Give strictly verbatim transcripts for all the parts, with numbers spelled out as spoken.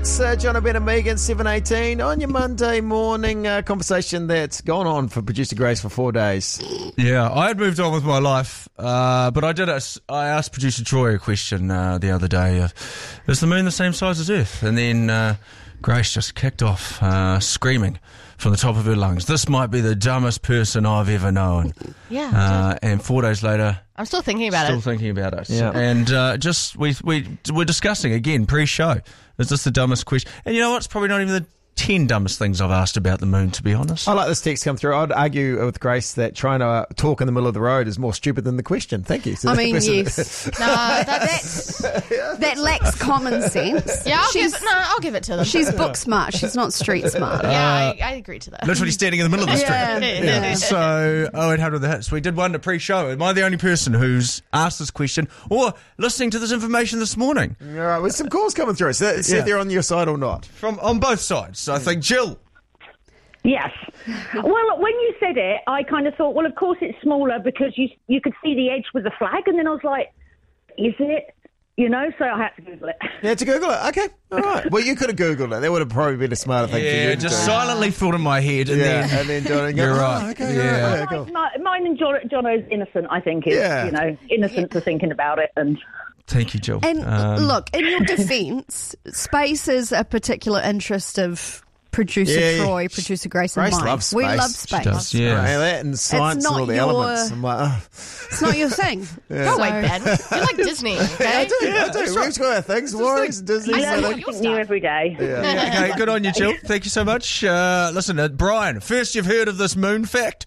It's uh, John Ben and Megan, seven eighteen, on your Monday morning uh, conversation that's gone on for producer Grace for four days. Yeah, I had moved on with my life, uh, but I did. Ask, I asked producer Troy a question uh, the other day. Uh, is the moon the same size as Earth? And then uh, Grace just kicked off, uh, screaming from the top of her lungs, "This might be the dumbest person I've ever known." Yeah. Uh, and four days later, I'm still thinking about still it. Still thinking about it. Yeah. And uh, just we we we're discussing again pre-show. Is this the dumbest question? And you know what? It's probably not even the ten dumbest things I've asked about the moon, to be honest. I like this text come through. I'd argue with Grace that trying to uh, talk in the middle of the road is more stupid than the question. Thank you. So I that mean, person- yes. No, that's, That lacks common sense. yeah, I'll she's, give it, no, I'll give it to them. she's book smart. She's not street smart. yeah, I, I agree to that. Literally standing in the middle of the street. Yeah, yeah. So, oh eight hundred the hits. We did wonder pre-show. Am I the only person who's asked this question or listening to this information this morning? All right, with some calls coming through. So, see Yeah. if they're on your side or not. From on both sides. So I think Jill. Yes. Well, when you said it, I kind of thought, well, of course it's smaller because you you could see the edge with the flag, and then I was like, is it? You know, so I had to Google it. Yeah, to Google it. Okay, all right. Well, you could have Googled it. That would have probably been a smarter thing for you. Yeah, to just do. silently thought in my head and Yeah, then and then do it and go, You're oh, right. okay, Yeah. all right, Like, cool. my, mine and John, Jono's innocent, I think, is, Yeah. you know, innocent for thinking about it. And thank you, Jill. And Um, look, in your defence, space is a particular interest of producer Yeah, yeah. Troy, producer Grace, Grace and mine. loves We space. love She space. does, yeah. Yeah, that and science not and all the your- elements. I'm like, oh. It's not your thing. Go away, So- Ben. You're like Disney, okay? I do, I do. We've got our things, Warriors, Disney. I so know they- what your something new stuff. every day. Okay, good on you, Jill. Thank you so much. Uh, listen, uh, Brian, first you've heard of this moon fact?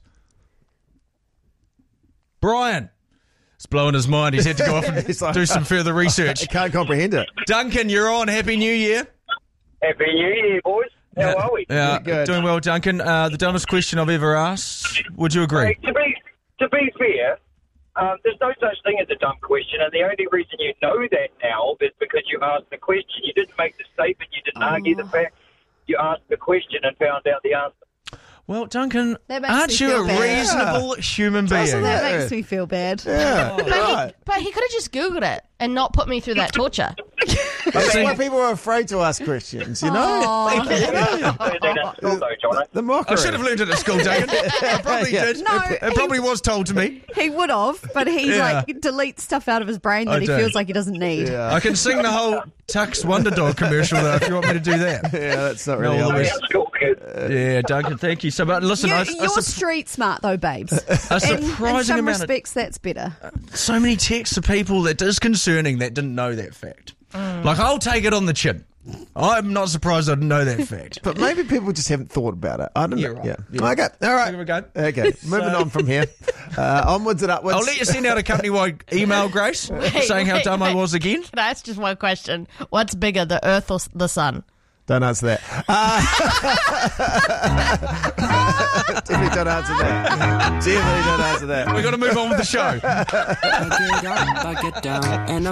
Brian. It's blowing his mind. He's had to go off and He's like, do some further I research. can't comprehend it. Duncan, you're on. Happy New Year. Happy New Year, boys. How are we? Yeah, Good. doing well, Duncan. Uh, the dumbest question I've ever asked. Would you agree? Hey, to be to be fair, um, there's no such thing as a dumb question, and the only reason you know that now is because you asked the question. You didn't make the statement. You didn't argue the fact. You asked the question and found out the answer. Well, Duncan, That makes aren't me you feel a bad. reasonable human Doesn't being? it? That makes me feel bad. Yeah, But right. he, but he could have just Googled it and not put me through that torture. That's why people are afraid to ask questions, you know? Learned that at school, though, Jono. The mockery. I should have learned it at school, Duncan. I probably Yeah. did. No, it, it probably was told to me. He would have, but he Yeah. like deletes stuff out of his brain I that he do. feels like he doesn't need. Yeah. I can sing the whole Tux Wonder Dog commercial, though, if you want me to do that. Yeah, that's not really No, obvious. At school, kid. Yeah, Duncan, thank you. So, but listen, You, I, I, you're sup- street smart though, babes. a In, in surprising some amount of respects, that's better. so many texts of people that is concerning that didn't know that fact. Like, I'll take it on the chin. I'm not surprised I didn't know that fact. But maybe people just haven't thought about it. I don't You're know. right. Yeah. Yeah. Okay. All right. Give it a go. Okay. Moving on from here. Uh, onwards and upwards. I'll let you send out a company-wide email, Grace, saying how wait, dumb I wait. was again. Can I ask just one question? What's bigger, the Earth or s- the Sun? Don't answer that. Uh, definitely don't answer that. Definitely don't answer that. We've got to move on with the show. I get up, I get down, and I'm